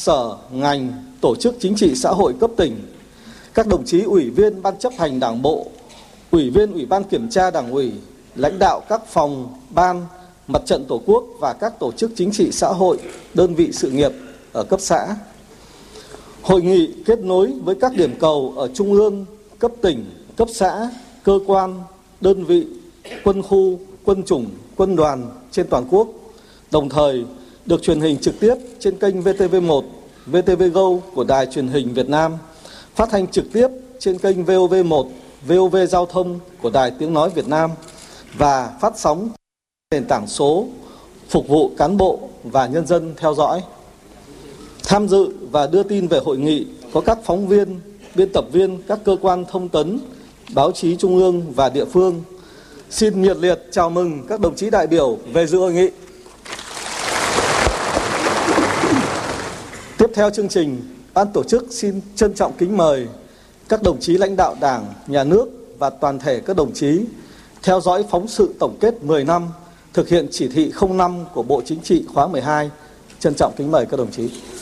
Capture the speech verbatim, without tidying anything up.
sở, ngành, tổ chức chính trị xã hội cấp tỉnh, các đồng chí ủy viên Ban chấp hành Đảng bộ, ủy viên Ủy ban Kiểm tra Đảng ủy, lãnh đạo các phòng, ban, Mặt trận Tổ quốc và các tổ chức chính trị xã hội, đơn vị sự nghiệp ở cấp xã. Hội nghị kết nối với các điểm cầu ở trung ương, cấp tỉnh, cấp xã, cơ quan, đơn vị, quân khu, quân chủng, quân đoàn trên toàn quốc, đồng thời được truyền hình trực tiếp trên kênh vê tê vê một, vê tê vê Go của Đài Truyền hình Việt Nam, phát thanh trực tiếp trên kênh vê o vê một, vê o vê Giao thông của Đài Tiếng Nói Việt Nam và phát sóng nền tảng số phục vụ cán bộ và nhân dân theo dõi. Tham dự và đưa tin về hội nghị có các phóng viên, biên tập viên các cơ quan thông tấn, báo chí trung ương và địa phương. Xin nhiệt liệt chào mừng các đồng chí đại biểu về dự hội nghị. Tiếp theo chương trình, ban tổ chức xin trân trọng kính mời các đồng chí lãnh đạo Đảng, Nhà nước và toàn thể các đồng chí theo dõi phóng sự tổng kết mười năm thực hiện chỉ thị không năm của Bộ Chính trị khóa mười hai. Trân trọng kính mời các đồng chí.